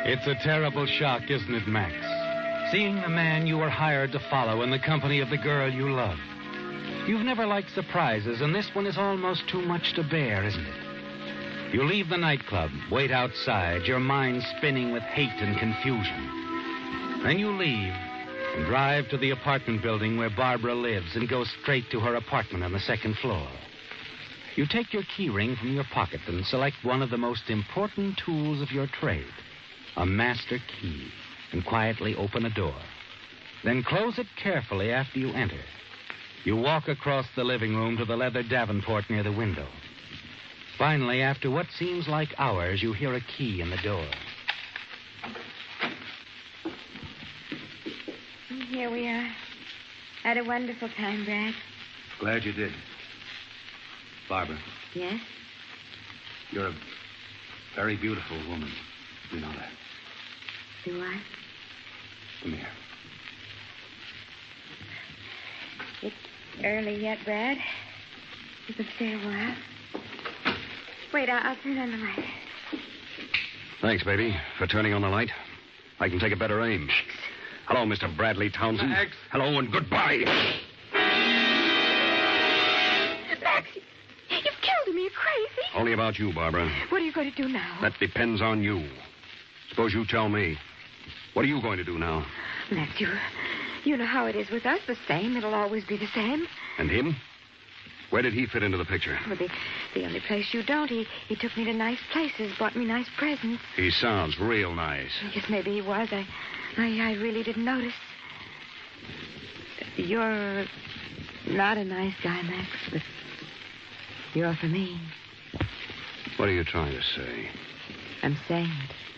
It's a terrible shock, isn't it, Max? Seeing the man you were hired to follow in the company of the girl you love. You've never liked surprises, and this one is almost too much to bear, isn't it? You leave the nightclub, wait outside, your mind spinning with hate and confusion. Then you leave and drive to the apartment building where Barbara lives and go straight to her apartment on the second floor. You take your key ring from your pocket and select one of the most important tools of your trade, a master key, and quietly open a door. Then close it carefully after you enter. You walk across the living room to the leather davenport near the window. Finally, after what seems like hours, you hear a key in the door. Here we are. Had a wonderful time, Brad. Glad you did. Barbara. Yes? You're a very beautiful woman. You know that. Do I? Come here. It's early yet, Brad. You can stay a while. Wait, I'll turn on the light. Thanks, baby, for turning on the light. I can take a better aim. Hello, Mr. Bradley Townsend. Max. Hello and goodbye. Max, you've killed him. Are you crazy? Only about you, Barbara. What are you going to do now? That depends on you. Suppose you tell me. What are you going to do now? Max, you know how it is with us. The same. It'll always be the same. And him? Where did he fit into the picture? Well, the only place you don't. He took me to nice places, bought me nice presents. He sounds real nice. Yes, maybe he was. I really didn't notice. You're not a nice guy, Max, but you're for me. What are you trying to say? I'm saying it.